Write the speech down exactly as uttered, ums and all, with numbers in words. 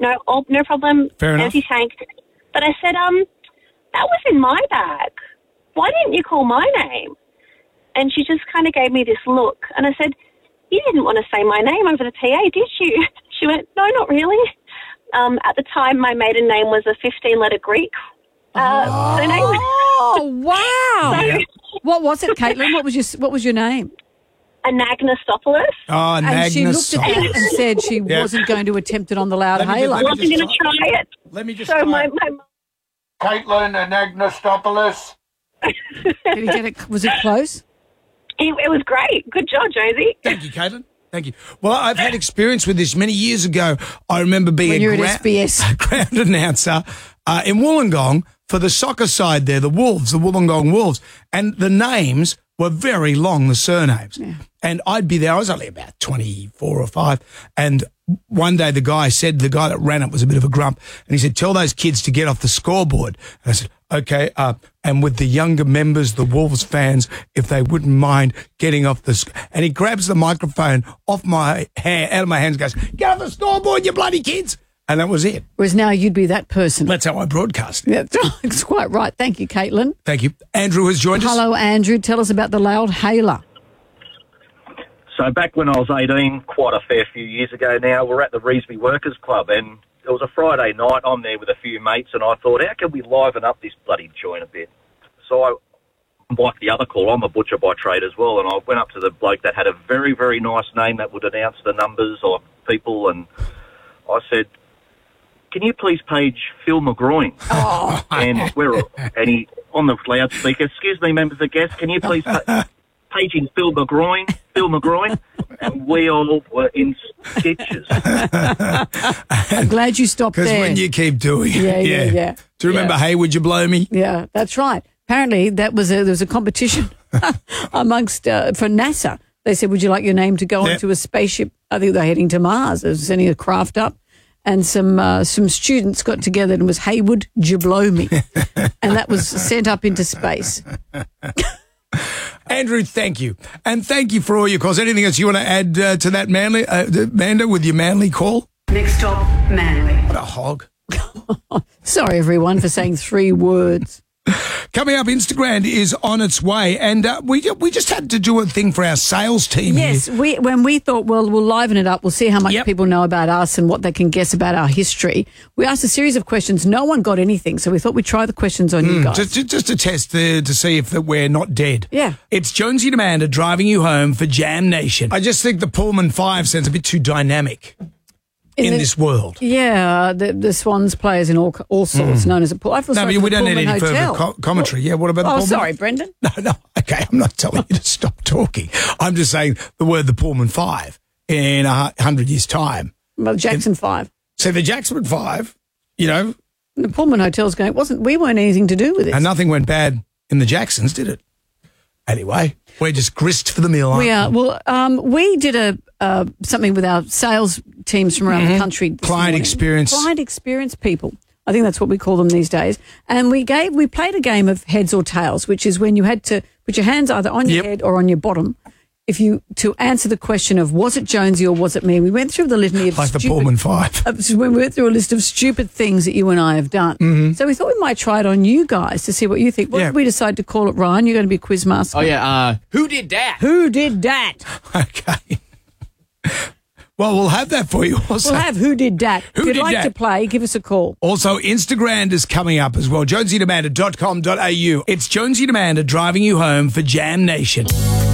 no, oh, no problem. Fair enough. Empty tank. But I said, um, that was in my bag. Why didn't you call my name? And she just kind of gave me this look. And I said, you didn't want to say my name over the P A, did you? She went, no, not really. Um, at the time, my maiden name was a fifteen-letter Greek uh, oh. surname. Oh, wow. So, what was it, Caitlin? What was your What was your name? Anagnostopoulos. Oh, And she looked at Nagnostopoulos. it and said she Yeah. wasn't going to attempt it on the loud Let me just- hailer. I let me wasn't just going to try it. Let me just So try my, it. my Caitlin Anagnostopoulos. Did he get it? Was it close? it, it was great. Good job, Josie. Thank you, Caitlin. Thank you. Well, I've had experience with this many years ago. I remember being When a, you're at gra- S B S. a ground announcer uh, in Wollongong for the soccer side there, the Wolves, the Wollongong Wolves. And the names were very long, the surnames. Yeah. And I'd be there. I was only about twenty-four or five. And one day the guy said, the guy that ran it was a bit of a grump. And he said, tell those kids to get off the scoreboard. And I said, okay. Uh, and with the younger members, the Wolves fans, if they wouldn't mind getting off the, sc-. And he grabs the microphone off my hand, out of my hands, and goes, get off the scoreboard, you bloody kids. And that was it. Whereas now you'd be that person. That's how I broadcast. Yeah, that's quite right. Thank you, Caitlin. Thank you. Andrew has joined us. Hello, Andrew. Tell us about the loud hailer. So back when I was eighteen, quite a fair few years ago now, we're at the Revesby Workers Club, and it was a Friday night. I'm there with a few mates, and I thought, how can we liven up this bloody joint a bit? So I, like the other call, I'm a butcher by trade as well, and I went up to the bloke that had a very, very nice name that would announce the numbers of people, and I said, can you please page Phil McGroin? Oh. And we're and he on the loudspeaker, excuse me, members of guests, can you please pa- paging Phil McGroin, Phil McGroin? And we all were in stitches. I'm glad you stopped Because there. when you keep doing it. Yeah, yeah, yeah. Do you remember, Yeah. hey, would you blow me? Yeah, that's right. Apparently, that was a, there was a competition amongst uh, for NASA. They said, "Would you like your name to go Yeah. onto a spaceship?" I think they're heading to Mars. They're sending a craft up, and some uh, some students got together and it was Haywood Jablomi, and that was sent up into space. Andrew, thank you. And thank you for all your calls. Anything else you want to add uh, to that, Manly, uh, Amanda, with your Manly call? Next stop, Manly. What a hog. Sorry, everyone, for saying three words. Coming up, Instagram is on its way, and uh, we we just had to do a thing for our sales team Yes, here. we when we thought, well, we'll liven it up. We'll see how much Yep. people know about us and what they can guess about our history. We asked a series of questions. No one got anything, so we thought we'd try the questions on you guys. Just, just, just to test the, to see if that we're not dead. Yeah. It's Jonesy and Amanda driving you home for Jam Nation. I just think the Pullman five sounds a bit too dynamic in, the- this world. Yeah, the, the Swans players in all all sorts, known as a pool. I feel Mm. No, sorry but for we the don't need Pullman any further Hotel. co- commentary. Yeah, what about the Oh, Pullman? sorry, Brendan. No, no, okay, I'm not telling you to stop talking. I'm just saying the word the Pullman five in a hundred years' time. Well, Jackson Five. So the Jackson five, you know, The Pullman Hotel's going. It wasn't we weren't anything to do with it. and nothing went bad in the Jacksons, did it? Anyway, we're just grist for the mill. aren't We are well. Um, we did a uh, something with our sales teams from around the country. this Client morning. experience. Client experience people. I think that's what we call them these days. And we gave we played a game of heads or tails, which is when you had to put your hands either on your Yep. head or on your bottom. If you to answer the question of was it Jonesy or was it me, we went through the litany of Like the stupid, Pullman five. uh, so when we went through a list of stupid things that you and I have done. Mm-hmm. So we thought we might try it on you guys to see what you think. What Yeah. did we decide to call it, Ryan? You're going to be quiz master. Oh, yeah. Uh, who did that? Who did that? Okay. Well, we'll have that for you also. We'll have Who Did Dat. Who if you'd Did like Dat? to play, give us a call. Also, Instagram is coming up as well. jonesy and amanda dot com dot a u. It's Jonesy and Amanda driving you home for Jam Nation.